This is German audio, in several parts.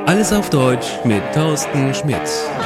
Alles auf Deutsch mit Thorsten Schmidt.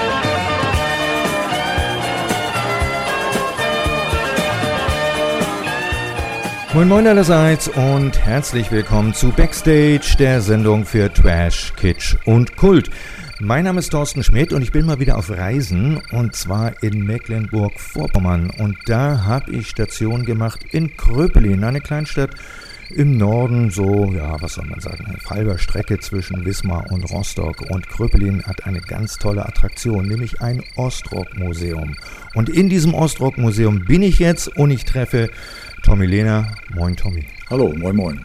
Moin Moin allerseits und herzlich willkommen zu Backstage, der Sendung für Trash, Kitsch und Kult. Mein Name ist Thorsten Schmidt und ich bin mal wieder auf Reisen, und zwar in Mecklenburg-Vorpommern. Und da habe ich Station gemacht in Kröpelin, eine Kleinstadt im Norden, so, ja, was soll man sagen, eine halbe Strecke zwischen Wismar und Rostock. Und Kröpelin hat eine ganz tolle Attraktion, nämlich ein Ostrock-Museum. Und in diesem Ostrock-Museum bin ich jetzt und ich treffe Tommy Lehner. Moin Tommy. Hallo, moin moin.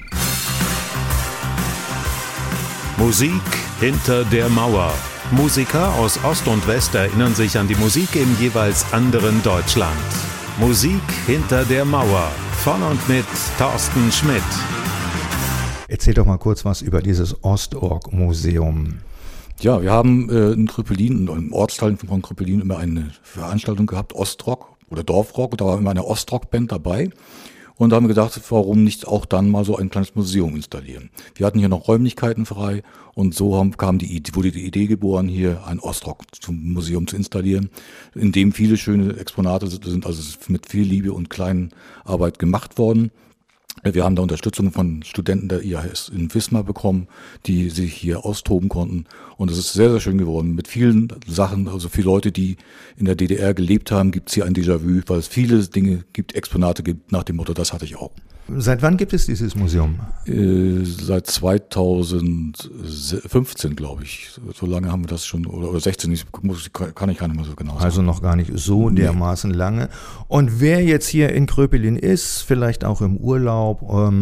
Musik hinter der Mauer. Musiker aus Ost und West erinnern sich an die Musik im jeweils anderen Deutschland. Musik hinter der Mauer. Von und mit Thorsten Schmidt. Erzähl doch mal kurz was über dieses Ostrock-Museum. Ja, wir haben in Kröpelin, im Ortsteil von Kröpelin, immer eine Veranstaltung gehabt, Ostrock oder Dorfrock. Da war immer eine Ostrock-Band dabei. Und da haben wir gedacht, warum nicht auch dann mal so ein kleines Museum installieren. Wir hatten hier noch Räumlichkeiten frei und so wurde die Idee geboren, hier ein Ostrock zum Museum zu installieren, in dem viele schöne Exponate sind, also mit viel Liebe und Kleinarbeit gemacht worden. Wir haben da Unterstützung von Studenten der IHS in Wismar bekommen, die sich hier austoben konnten. Und es ist sehr, sehr schön geworden. Mit vielen Sachen, also für Leute, die in der DDR gelebt haben, gibt es hier ein Déjà-vu, weil es viele Dinge gibt, Exponate gibt, nach dem Motto, das hatte ich auch. Seit wann gibt es dieses Museum? Seit 2015, glaube ich. So lange haben wir das schon, oder 16, kann ich gar nicht mehr so genau sagen. Also noch gar nicht so dermaßen lange. Und wer jetzt hier in Kröpelin ist, vielleicht auch im Urlaub,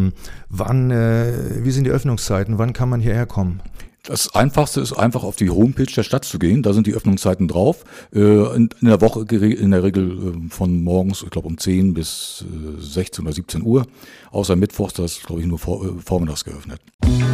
wie sind die Öffnungszeiten? Wann kann man hierher kommen? Das Einfachste ist einfach auf die Homepage der Stadt zu gehen, da sind die Öffnungszeiten drauf. In der Woche in der Regel von morgens, ich glaube um 10 bis 16 oder 17 Uhr. Außer Mittwochs, das ist glaube ich nur vormittags geöffnet.